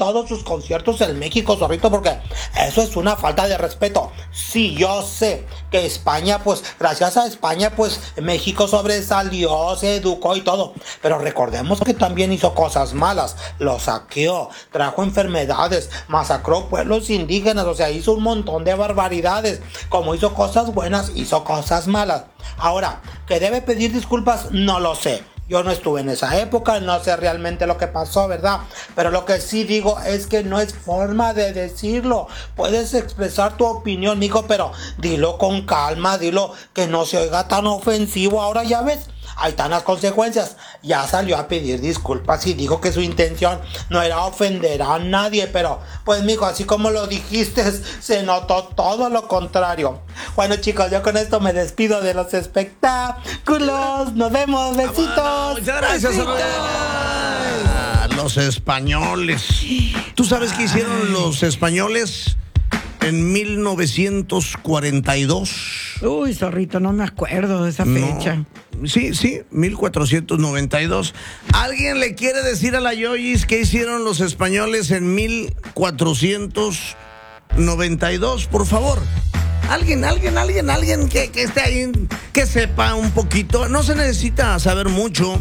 todos sus conciertos en México, zorrito, porque eso es una falta de respeto. Sí, yo sé que España, pues, gracias a España, pues, México sobresalió, se educó y todo. Pero recordemos que también hizo cosas malas. Lo saqueó, trajo enfermedades, masacró pueblos indígenas, o sea, hizo un montón de barbaridades. Como hizo cosas buenas, hizo cosas malas. Ahora, ¿que debe pedir disculpas? No lo sé. Yo no estuve en esa época, no sé realmente lo que pasó, ¿verdad? Pero lo que sí digo es que no es forma de decirlo. Puedes expresar tu opinión, mijo, pero dilo con calma, dilo que no se oiga tan ofensivo. Ahora ya ves, ahí están las consecuencias. Ya salió a pedir disculpas y dijo que su intención no era ofender a nadie, pero pues mijo, así como lo dijiste, se notó todo lo contrario. Bueno, chicos, yo con esto me despido de los espectáculos. Nos vemos, besitos. Muchas gracias, los españoles. ¿Tú sabes qué hicieron los españoles en 1942? Uy, zorrito, no me acuerdo de esa fecha. Sí, 1492. ¿Alguien le quiere decir a la Yoyis qué hicieron los españoles en 1492? Por favor. Alguien que esté ahí, que sepa un poquito. No se necesita saber mucho.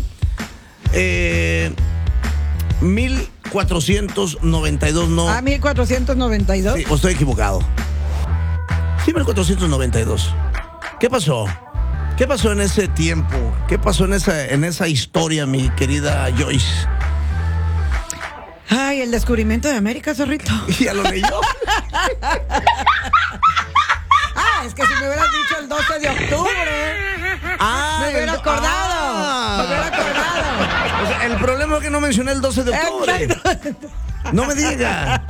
1492, no. Ah, 1492. Sí, o estoy equivocado. Sí, 1492. ¿Qué pasó? ¿Qué pasó en ese tiempo? ¿Qué pasó en esa historia, mi querida Joyce? Ay, el descubrimiento de América, zorrito. ¿Ya lo leyó? Es que si me hubieras dicho el 12 de octubre, me hubiera acordado. Me hubiera acordado. O sea, el problema es que no mencioné el 12 de octubre. Exacto. No me diga.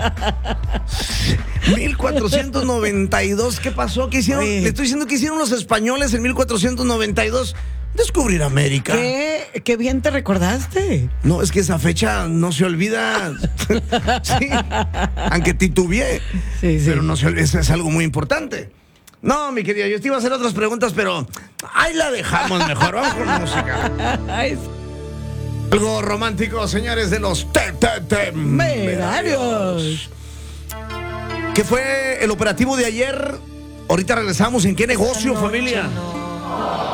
1492, ¿qué pasó? ¿Qué hicieron? Oye. Le estoy diciendo que hicieron los españoles en 1492. Descubrir América. Qué bien te recordaste. No, es que esa fecha no se olvida. Sí, aunque titubeé. Sí. Pero no se olvida, es algo muy importante. No, mi querida, yo te iba a hacer otras preguntas, pero ahí la dejamos mejor. Vamos con música. Ay, Algo romántico, señores de los Temerarios. ¿Qué fue el operativo de ayer? Ahorita regresamos. ¿En qué negocio, familia?